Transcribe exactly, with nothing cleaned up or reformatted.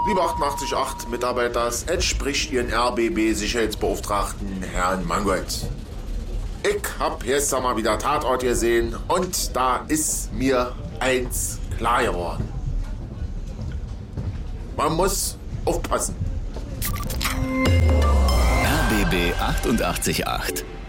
Liebe achtundachtzig Komma acht Mitarbeiter, es spricht Ihren R B B-Sicherheitsbeauftragten Herrn Mangold. Ich hab gestern mal wieder Tatort gesehen und da ist mir eins klar geworden. Man muss aufpassen. R B B achtundachtzig Komma acht